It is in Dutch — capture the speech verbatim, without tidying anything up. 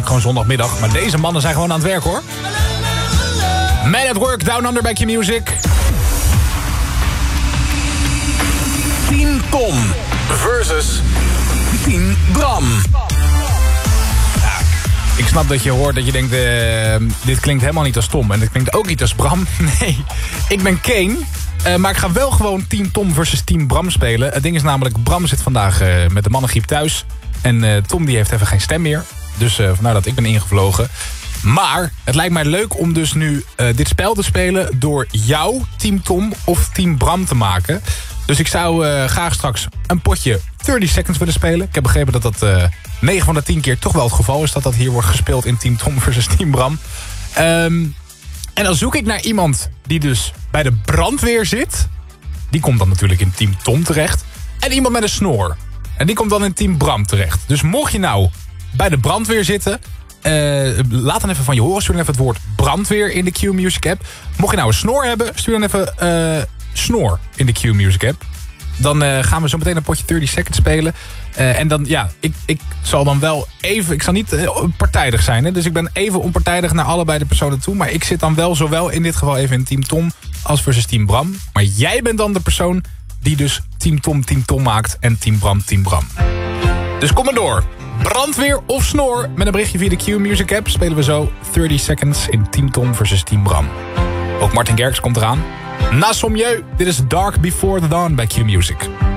gewoon zondagmiddag. Maar deze mannen zijn gewoon aan het werk, hoor. Man at Work, Down Under bij Q-Music. Team Tom versus Team Bram. Ja, ik snap dat je hoort dat je denkt, uh, dit klinkt helemaal niet als Tom. En dit klinkt ook niet als Bram. Nee, ik ben Kane. Uh, maar ik ga wel gewoon Team Tom versus Team Bram spelen. Het ding is namelijk, Bram zit vandaag uh, met de mannengriep thuis. En uh, Tom die heeft even geen stem meer. Dus uh, vandaar dat ik ben ingevlogen. Maar het lijkt mij leuk om dus nu uh, dit spel te spelen door jou, Team Tom of Team Bram te maken. Dus ik zou uh, graag straks een potje dertig seconds willen spelen. Ik heb begrepen dat dat uh, negen van de tien keer toch wel het geval is dat dat hier wordt gespeeld in Team Tom versus Team Bram. Um, en dan zoek ik naar iemand die dus bij de brandweer zit. Die komt dan natuurlijk in Team Tom terecht. En iemand met een snor. En die komt dan in Team Bram terecht. Dus mocht je nou bij de brandweer zitten, Uh, laat dan even van je horen. Stuur dan even het woord brandweer in de Q-Music app. Mocht je nou een snor hebben, stuur dan even uh, snor in de Q-Music app. Dan uh, gaan we zo meteen een potje dertig seconds spelen. Uh, en dan, ja, ik, ik zal dan wel even... Ik zal niet uh, partijdig zijn, hè, dus ik ben even onpartijdig naar allebei de personen toe. Maar ik zit dan wel zowel in dit geval even in Team Tom als versus Team Bram. Maar jij bent dan de persoon die dus Team Tom Team Tom maakt en Team Bram Team Bram. Dus kom maar door. Brandweer of snor? Met een berichtje via de Q-Music app spelen we zo dertig seconds in Team Tom versus Team Bram. Ook Martin Garrix komt eraan. Na Sommieu, dit is Dark Before the Dawn bij Q-Music.